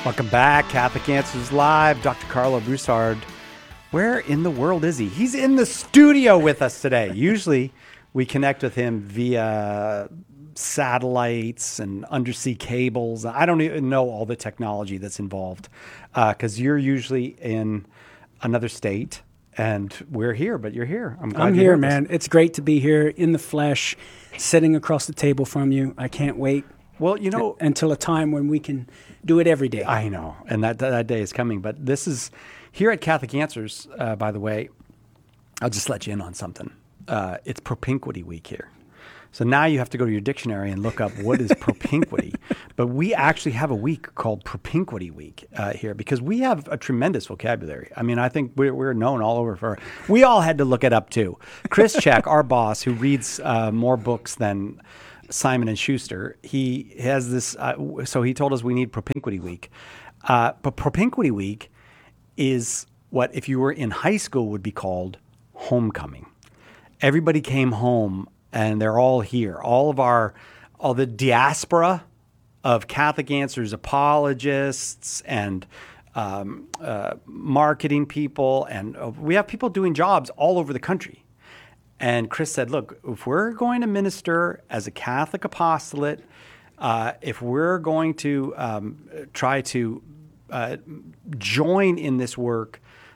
Welcome back, Catholic Answers Live. Dr. Carlo Broussard. Where in the world is he? He's in the studio with us today. Usually we connect with him via satellites and undersea cables. I don't even know all the technology that's involved because you're usually in another state and we're here, but you're here. I'm here, man. It's great to be here in the flesh, sitting across the table from you. I can't wait. Well, you know, until a time when we can do it every day. I know, and that day is coming. But this is here at Catholic Answers. By the way, I'll just let you in on something. It's propinquity week here, so now you have to go to your dictionary and look up what is propinquity. But we actually have a week called Propinquity Week here because we have a tremendous vocabulary. I mean, I think we're known all over for. We all had to look it up too. Chris Check, our boss, who reads more books than Simon and Schuster, he has this, so he told us we need Propinquity Week. But Propinquity Week is what, if you were in high school, would be called homecoming. Everybody came home and they're all here. All the diaspora of Catholic Answers apologists and marketing people, and we have people doing jobs all over the country. And Chris said, look, if we're going to minister as a Catholic apostolate, if we're going to try to join in this work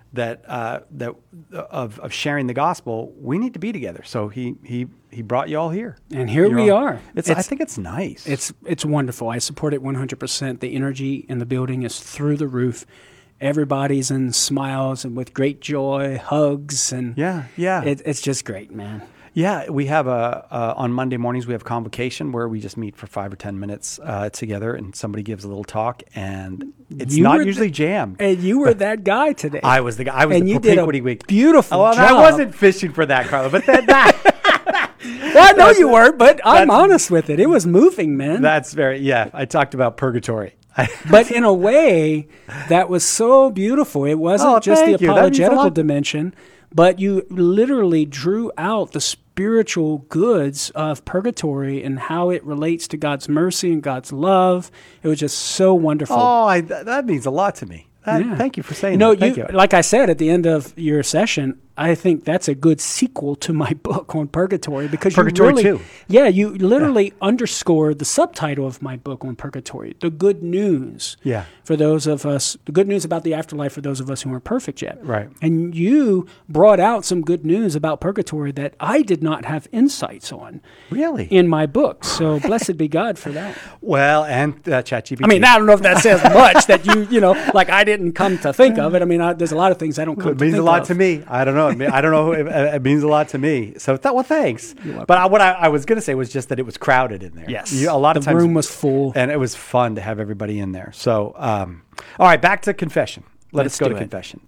of sharing the gospel, we need to be together. So he brought you all here. And here we are. I think it's nice. It's wonderful. I support it 100%. The energy in the building is through the roof. Everybody's in smiles and with great joy, hugs, and yeah. It's just great, man. Yeah, we have on Monday mornings we have convocation where we just meet for 5 or 10 minutes together, and somebody gives a little talk, and it's not usually jammed. And you were that guy today. I was the guy. I was the Propinquity Week. Beautiful job. I wasn't fishing for that, Carlo, but that. Well, I know you weren't, but I'm honest with it. It was moving, man. That's I talked about purgatory. But in a way, that was so beautiful. It wasn't just the apologetical dimension, but you literally drew out the spiritual goods of purgatory and how it relates to God's mercy and God's love. It was just so wonderful. Oh, that means a lot to me. Thank you for saying that. Thank you. Like I said at the end of your session, I think that's a good sequel to my book on purgatory because Purgatory 2. Yeah, you literally underscored the subtitle of my book on purgatory, the good news. Yeah. For those of us, the good news about the afterlife for those of us who aren't perfect yet. Right. And you brought out some good news about purgatory that I did not have insights on. Really? In my book. So blessed be God for that. Well, and ChatGPT. I mean, I don't know if that says much that like I didn't come to think of it. I mean, there's a lot of things I don't come to think of. It means a lot to me. I don't know. I don't know. It means a lot to me. So, thanks. But what I was going to say was just that it was crowded in there. Yes. A lot of times the room was full. And it was fun to have everybody in there. So, all right, back to confession. Let's go to confession.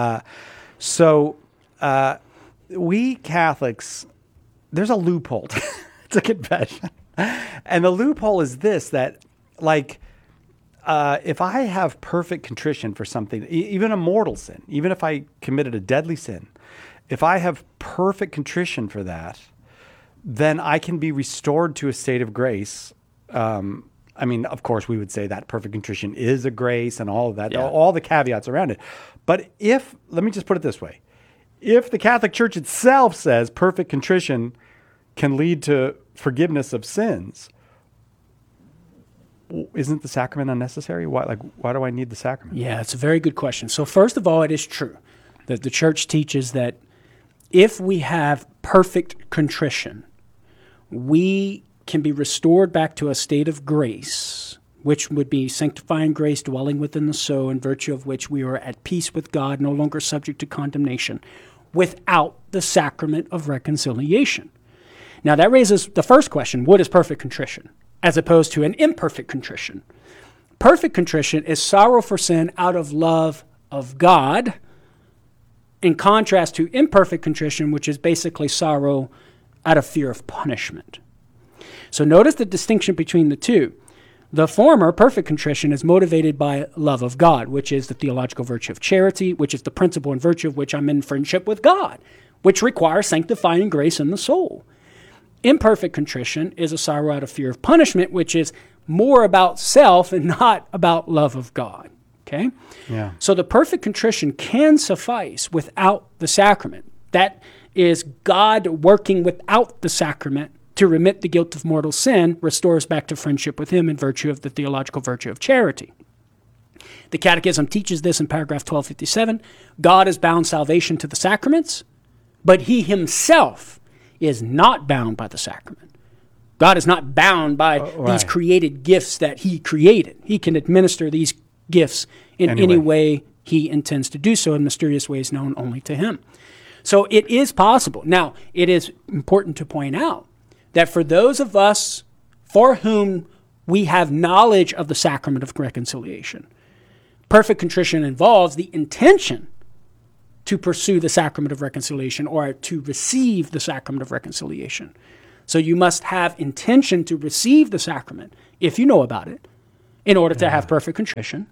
We Catholics, there's a loophole to confession. And the loophole is this, that if I have perfect contrition for something, even a mortal sin, even if I committed a deadly sin, if I have perfect contrition for that, then I can be restored to a state of grace. I mean, of course, we would say that perfect contrition is a grace and all of that, all the caveats around it. But let me just put it this way. If the Catholic Church itself says perfect contrition can lead to forgiveness of sins, isn't the sacrament unnecessary? Why do I need the sacrament? Yeah, it's a very good question. So first of all, it is true that the Church teaches that if we have perfect contrition, we can be restored back to a state of grace, which would be sanctifying grace dwelling within the soul, in virtue of which we are at peace with God, no longer subject to condemnation, without the sacrament of reconciliation. Now that raises the first question, what is perfect contrition, as opposed to an imperfect contrition? Perfect contrition is sorrow for sin out of love of God, in contrast to imperfect contrition, which is basically sorrow out of fear of punishment. So notice the distinction between the two. The former, perfect contrition, is motivated by love of God, which is the theological virtue of charity, which is the principle and virtue of which I'm in friendship with God, which requires sanctifying grace in the soul. Imperfect contrition is a sorrow out of fear of punishment, which is more about self and not about love of God. Okay? Yeah. So the perfect contrition can suffice without the sacrament. That is God working without the sacrament to remit the guilt of mortal sin, restores back to friendship with him in virtue of the theological virtue of charity. The Catechism teaches this in paragraph 1257. God has bound salvation to the sacraments, but he himself is not bound by the sacrament. God is not bound by these created gifts that he created. He can administer these gifts in any way he intends to do so in mysterious ways known only to him. So it is possible. Now, it is important to point out that for those of us for whom we have knowledge of the sacrament of reconciliation, perfect contrition involves the intention to pursue the sacrament of reconciliation or to receive the sacrament of reconciliation. So you must have intention to receive the sacrament, if you know about it, in order to have perfect contrition.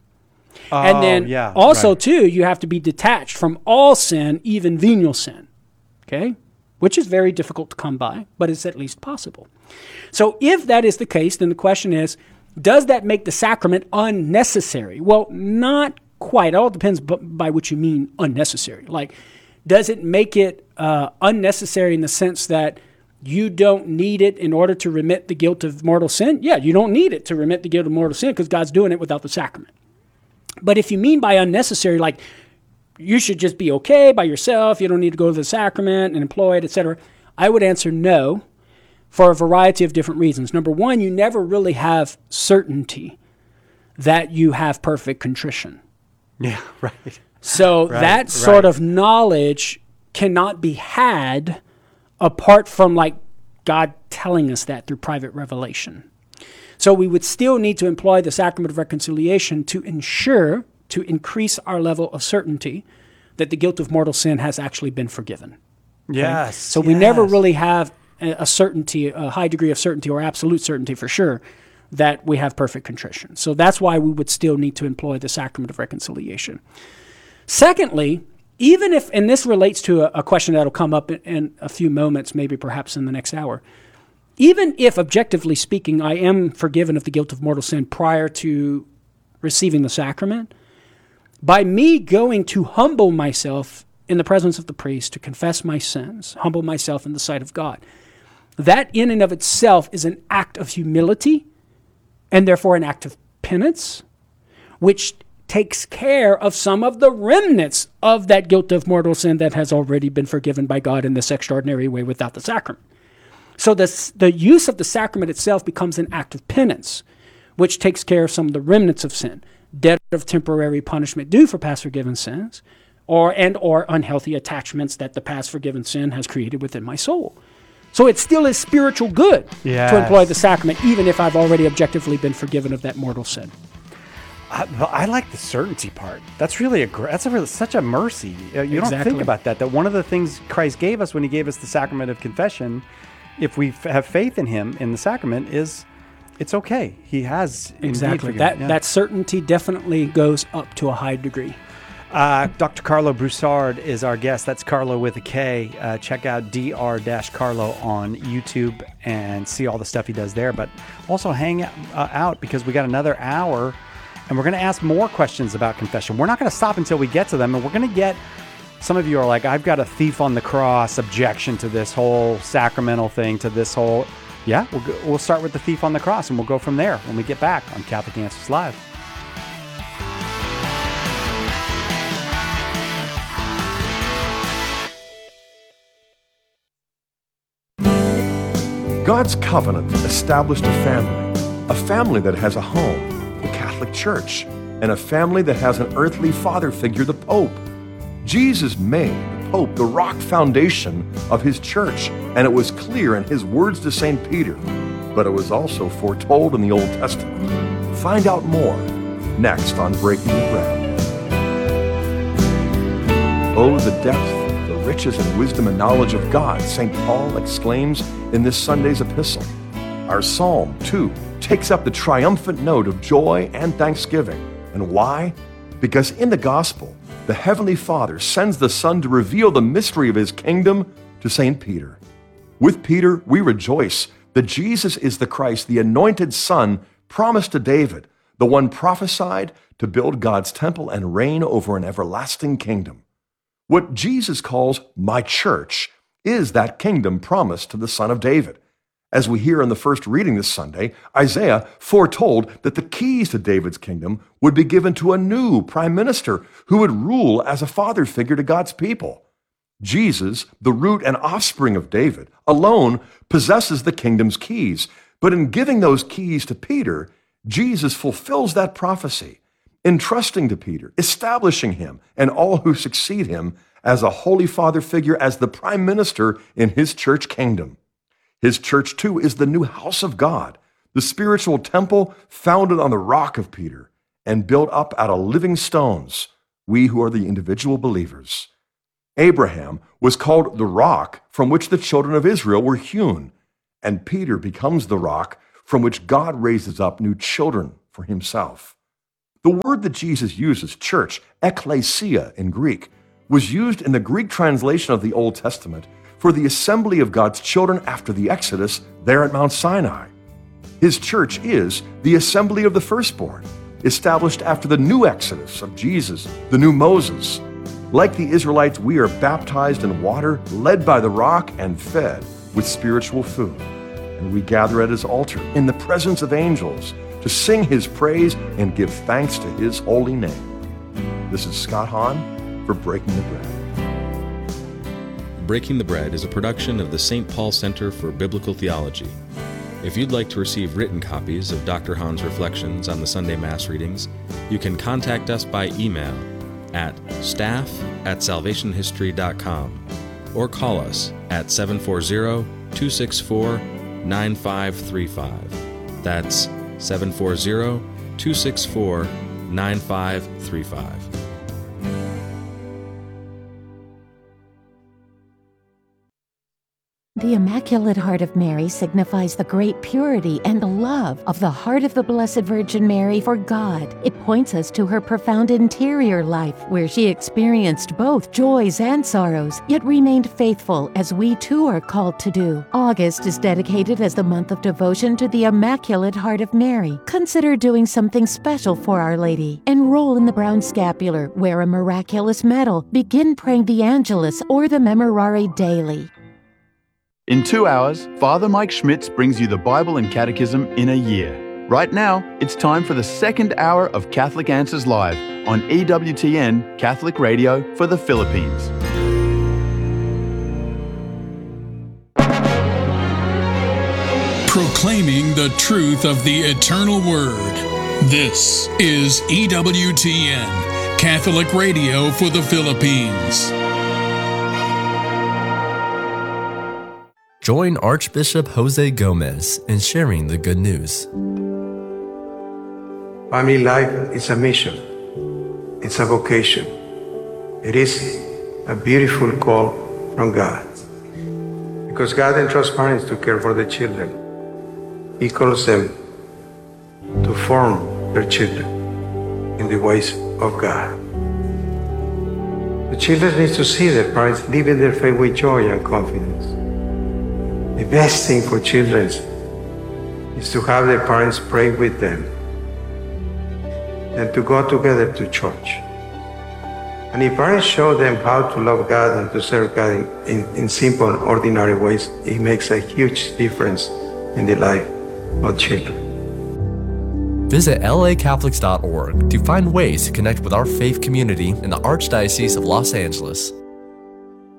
And then also, too, you have to be detached from all sin, even venial sin, okay? Which is very difficult to come by, but it's at least possible. So if that is the case, then the question is, does that make the sacrament unnecessary? Well, not quite. It all depends by what you mean unnecessary. Like, does it make it unnecessary in the sense that you don't need it in order to remit the guilt of mortal sin? Yeah, you don't need it to remit the guilt of mortal sin because God's doing it without the sacrament. But if you mean by unnecessary, like you should just be okay by yourself, you don't need to go to the sacrament and employ it, etc., I would answer no for a variety of different reasons. Number one, you never really have certainty that you have perfect contrition. Yeah, right. So that sort of knowledge cannot be had apart from like God telling us that through private revelation. So we would still need to employ the sacrament of reconciliation to ensure, to increase our level of certainty that the guilt of mortal sin has actually been forgiven. Yes. Okay? So we never really have a certainty, a high degree of certainty or absolute certainty for sure that we have perfect contrition. So that's why we would still need to employ the sacrament of reconciliation. Secondly, even if, and this relates to a question that'll come up in a few moments, maybe perhaps in the next hour, even if, objectively speaking, I am forgiven of the guilt of mortal sin prior to receiving the sacrament, by me going to humble myself in the presence of the priest to confess my sins, humble myself in the sight of God, that in and of itself is an act of humility and therefore an act of penance, which takes care of some of the remnants of that guilt of mortal sin that has already been forgiven by God in this extraordinary way without the sacrament. So the use of the sacrament itself becomes an act of penance, which takes care of some of the remnants of sin, debt of temporary punishment due for past forgiven sins, or unhealthy attachments that the past forgiven sin has created within my soul. So it still is spiritual good to employ the sacrament, even if I've already objectively been forgiven of that mortal sin. I like the certainty part. That's really such a mercy. You don't think about that. That one of the things Christ gave us when he gave us the sacrament of confession, if we have faith in him in the sacrament, is it's okay. He has exactly that certainty definitely goes up to a high degree. Dr. Carlo Broussard is our guest. That's Carlo with a K. Check out Dr.Carlo on YouTube and see all the stuff he does there. But also hang out because we got another hour and we're going to ask more questions about confession. We're not going to stop until we get to them, and we're going to get, some of you are like, I've got a thief on the cross objection to this whole sacramental thing, to this whole, we'll start with the thief on the cross and we'll go from there when we get back on Catholic Answers Live. God's covenant established a family that has a home, the Catholic Church, and a family that has an earthly father figure, the Pope. Jesus made the Pope the rock foundation of his church, and it was clear in his words to St. Peter, but it was also foretold in the Old Testament. Find out more next on Breaking the Bread. Oh, the depth, the riches and wisdom and knowledge of God, St. Paul exclaims in this Sunday's epistle. Our psalm, too, takes up the triumphant note of joy and thanksgiving. And why? Because in the gospel, the Heavenly Father sends the Son to reveal the mystery of his kingdom to St. Peter. With Peter, we rejoice that Jesus is the Christ, the anointed Son promised to David, the one prophesied to build God's temple and reign over an everlasting kingdom. What Jesus calls my church is that kingdom promised to the Son of David. As we hear in the first reading this Sunday, Isaiah foretold that the keys to David's kingdom would be given to a new prime minister who would rule as a father figure to God's people. Jesus, the root and offspring of David, alone possesses the kingdom's keys. But in giving those keys to Peter, Jesus fulfills that prophecy, entrusting to Peter, establishing him and all who succeed him as a holy father figure, as the prime minister in his church kingdom. His church, too, is the new house of God, the spiritual temple founded on the rock of Peter and built up out of living stones, we who are the individual believers. Abraham was called the rock from which the children of Israel were hewn, and Peter becomes the rock from which God raises up new children for himself. The word that Jesus uses, church, ekklesia in Greek, was used in the Greek translation of the Old Testament for the assembly of God's children after the Exodus there at Mount Sinai. His church is the assembly of the firstborn, established after the new Exodus of Jesus, the new Moses. Like the Israelites, we are baptized in water, led by the rock, and fed with spiritual food. And we gather at his altar in the presence of angels to sing his praise and give thanks to his holy name. This is Scott Hahn for Breaking the Bread. Breaking the Bread is a production of the St. Paul Center for Biblical Theology. If you'd like to receive written copies of Dr. Hahn's reflections on the Sunday Mass readings, you can contact us by email at staff@salvationhistory.com or call us at 740-264-9535. That's 740-264-9535. The Immaculate Heart of Mary signifies the great purity and love of the heart of the Blessed Virgin Mary for God. It points us to her profound interior life, where she experienced both joys and sorrows, yet remained faithful, as we too are called to do. August is dedicated as the month of devotion to the Immaculate Heart of Mary. Consider doing something special for Our Lady. Enroll in the Brown Scapular, wear a miraculous medal, begin praying the Angelus or the Memorare daily. In 2 hours, Father Mike Schmitz brings you the Bible and Catechism in a year. Right now, it's time for the second hour of Catholic Answers Live on EWTN Catholic Radio for the Philippines. Proclaiming the truth of the eternal Word. This is EWTN Catholic Radio for the Philippines. Join Archbishop Jose Gomez in sharing the good news. Family life is a mission. It's a vocation. It is a beautiful call from God. Because God entrusts parents to care for the children. He calls them to form their children in the ways of God. The children need to see their parents living their faith with joy and confidence. The best thing for children is to have their parents pray with them and to go together to church. And if parents show them how to love God and to serve God in simple and ordinary ways, it makes a huge difference in the life of children. Visit lacatholics.org to find ways to connect with our faith community in the Archdiocese of Los Angeles.